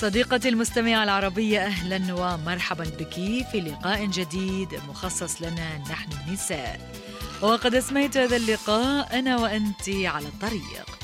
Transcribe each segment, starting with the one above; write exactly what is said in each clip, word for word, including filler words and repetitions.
صديقتي المستمعة العربية، أهلا ومرحبا بك في لقاء جديد مخصص لنا نحن النساء. وقد اسميت هذا اللقاء أنا وأنت على الطريق.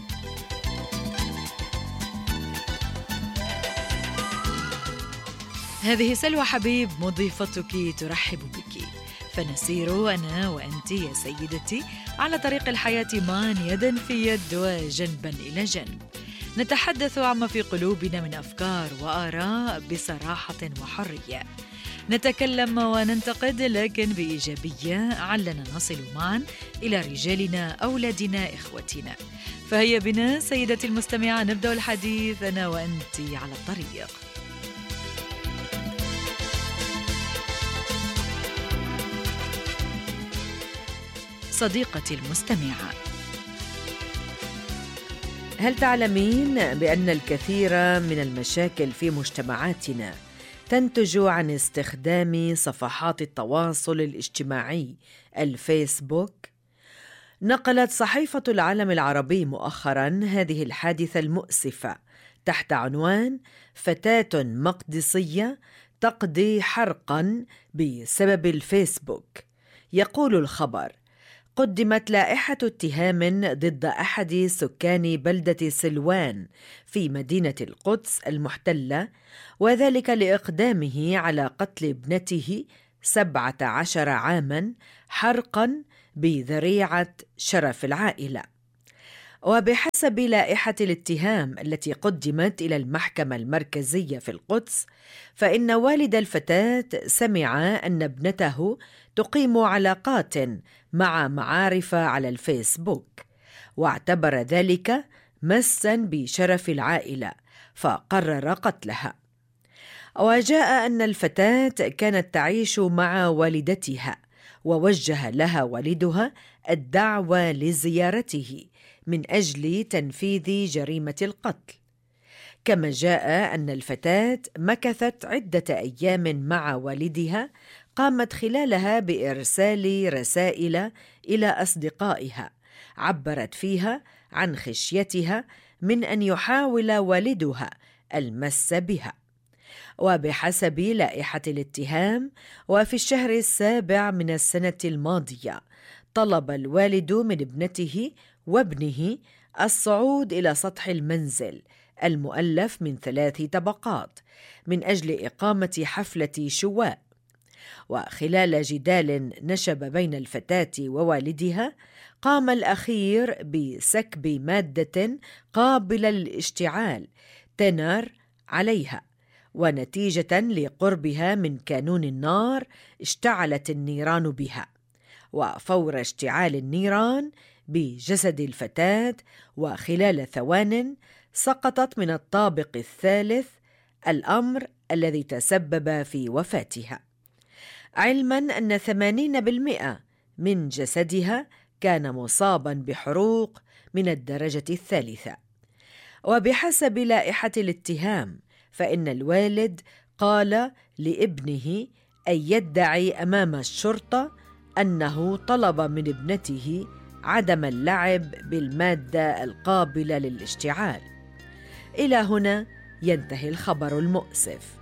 هذه سلوى حبيب مضيفتك ترحب بك، فنسير أنا وأنت يا سيدتي على طريق الحياة معا يدا في يد وجنبا إلى جنب، نتحدث عما في قلوبنا من أفكار وآراء بصراحة وحرية، نتكلم وننتقد لكن بإيجابية علنا نصل معا إلى رجالنا، أولادنا، إخوتنا. فهيا بنا سيدتي المستمعة نبدأ الحديث أنا وأنت على الطريق. صديقتي المستمعة، هل تعلمين بأن الكثير من المشاكل في مجتمعاتنا تنتج عن استخدام صفحات التواصل الاجتماعي الفيسبوك؟ نقلت صحيفة العالم العربي مؤخراً هذه الحادثة المؤسفة تحت عنوان فتاة مقدسية تقضي حرقاً بسبب الفيسبوك. يقول الخبر: قدمت لائحة اتهام ضد أحد سكان بلدة سلوان في مدينة القدس المحتلة، وذلك لإقدامه على قتل ابنته سبعة عشر عاماً حرقاً بذريعة شرف العائلة. وبحسب لائحة الاتهام التي قدمت إلى المحكمة المركزية في القدس، فإن والد الفتاة سمع أن ابنته تقيم علاقات مع معارف على الفيسبوك، واعتبر ذلك مساً بشرف العائلة فقرر قتلها. وجاء أن الفتاة كانت تعيش مع والدتها، ووجه لها والدها الدعوة لزيارته من أجل تنفيذ جريمة القتل. كما جاء أن الفتاة مكثت عدة أيام مع والدها، قامت خلالها بإرسال رسائل إلى أصدقائها عبرت فيها عن خشيتها من أن يحاول والدها المس بها. وبحسب لائحة الاتهام، وفي الشهر السابع من السنة الماضية طلب الوالد من ابنته وابنه الصعود إلى سطح المنزل المؤلف من ثلاث طبقات من أجل إقامة حفلة شواء. وخلال جدال نشب بين الفتاة ووالدها، قام الأخير بسكب مادة قابلة للاشتعال تنر عليها، ونتيجة لقربها من كانون النار اشتعلت النيران بها. وفور اشتعال النيران بجسد الفتاة وخلال ثوان سقطت من الطابق الثالث، الأمر الذي تسبب في وفاتها، علماً أن ثمانين بالمئة من جسدها كان مصاباً بحروق من الدرجة الثالثة. وبحسب لائحة الاتهام، فإن الوالد قال لابنه أن يدعي أمام الشرطة أنه طلب من ابنته عدم اللعب بالمادة القابلة للاشتعال. إلى هنا ينتهي الخبر المؤسف.